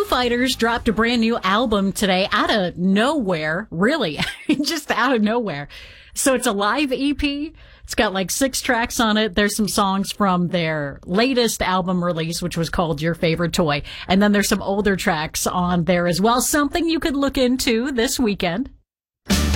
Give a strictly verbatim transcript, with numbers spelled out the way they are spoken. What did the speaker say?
Fighters dropped a brand new album today out of nowhere, really, just out of nowhere. So it's a live E P. It's got like six tracks on it. There's some songs from their latest album release, which was called Your Favorite Toy. And then there's some older tracks on there as well. Something you could look into this weekend.